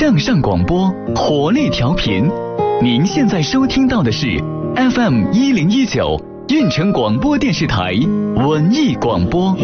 向上广播，活力调频。您现在收听到的是 FM1019运城广播电视台文艺广播。